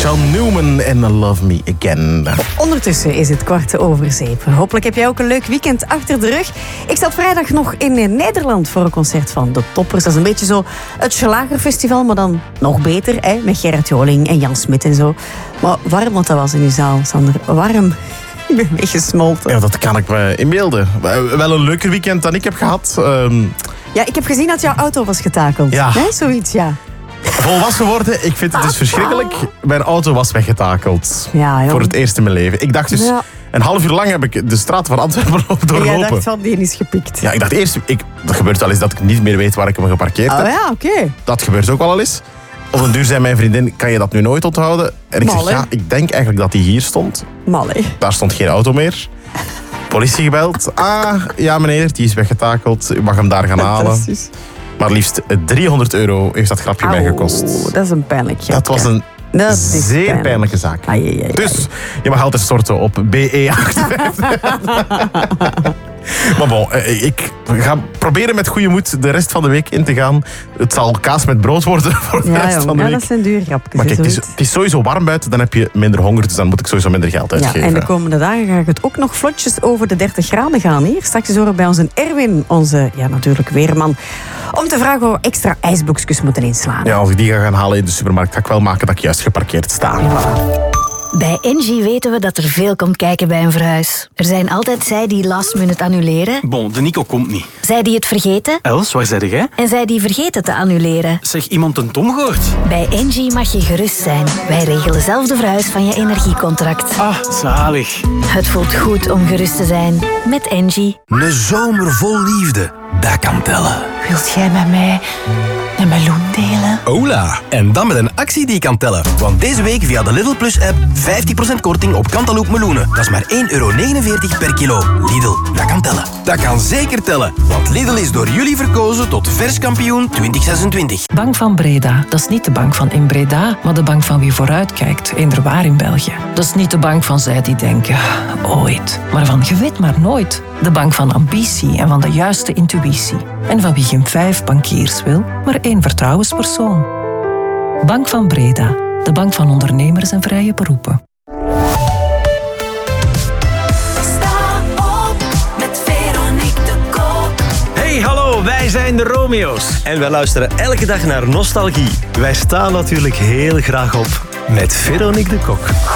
John Newman en Love Me Again. Ondertussen is het 7:15. Hopelijk heb jij ook een leuk weekend achter de rug. Ik zat vrijdag nog in Nederland voor een concert van de Toppers. Dat is een beetje zo het Schlagerfestival, maar dan nog beter. Hè? Met Gerrit Joling en Jan Smit en zo. Maar warm wat dat was in die zaal, Sander. Warm. Ik ben weggesmolten. Ja, dat kan ik me inbeelden. Wel een leuker weekend dan ik heb gehad. Ja, ik heb gezien dat jouw auto was getakeld. Ja. Nee, zoiets, ja. Volwassen worden, ik vind het dus verschrikkelijk. Mijn auto was weggetakeld. Ja, joh. Voor het eerst in mijn leven. Ik dacht dus, Ja. een half uur lang heb ik de straat van Antwerpen doorlopen. En jij dacht van, die is gepikt. Ja, ik dacht eerst, dat gebeurt wel eens dat ik niet meer weet waar ik hem geparkeerd heb. Oh ja, oké. Dat gebeurt ook wel eens. Op een duur zei mijn vriendin, kan je dat nu nooit onthouden? En ik zeg, Mal, hè? ja, ik denk eigenlijk dat hij hier stond. Mal, hè. Daar stond geen auto meer. Politie gebeld. Ah, ja meneer, die is weggetakeld. U mag hem daar gaan halen. Precies. Maar liefst €300 heeft dat grapje mij gekost. Dat is een pijnlijk grapje. Dat was een Dat is zeer pijnlijke zaak. Ai, ai, ai. Dus je mag altijd storten op BE58. Maar bon, ik ga proberen met goede moed de rest van de week in te gaan. Het zal kaas met brood worden voor de rest van de week. Dat zijn duur grapjes. Maar kijk, het is sowieso warm buiten, dan heb je minder honger, dus dan moet ik sowieso minder geld uitgeven. Ja, en de komende dagen gaat het ook nog vlotjes over de 30 graden gaan. Hier. Straks horen we bij onze Erwin, onze natuurlijk weerman, om te vragen of we extra ijsblokjes moeten inslaan. Ja, als ik die ga gaan halen in de supermarkt, ga ik wel maken dat ik juist geparkeerd sta. Bij Engie weten we dat er veel komt kijken bij een verhuis. Er zijn altijd zij die last minute annuleren. Bon, de Nico komt niet. Zij die het vergeten. Els, waar zei jij? En zij die vergeten te annuleren. Zeg, iemand een Tom gehoord? Bij Engie mag je gerust zijn. Wij regelen zelf de verhuis van je energiecontract. Ah, zalig. Het voelt goed om gerust te zijn met Engie. Een zomer vol liefde, dat kan tellen. Wilt jij met mij een meloen delen? Hola! En dan met een actie die kan tellen. Want deze week via de Lidl Plus app 50% korting op Cantaloupe meloenen. Dat is maar €1,49 per kilo. Lidl, dat kan tellen. Dat kan zeker tellen. Want Lidl is door jullie verkozen tot verskampioen 2026. Bank van Breda. Dat is niet de bank van in Breda, maar de bank van wie vooruitkijkt, inderwaar in België. Dat is niet de bank van zij die denken, ooit. Maar van je weet maar nooit. De bank van ambitie en van de juiste intuïtie. En van wie geen 5 bankiers wil, maar 1 vertrouwenspersoon. Bank van Breda. De bank van ondernemers en vrije beroepen. Sta op met Veronique de Kok. Hey, hallo, wij zijn de Romeo's. En wij luisteren elke dag naar Nostalgie. Wij staan natuurlijk heel graag op met Veronique de Kok.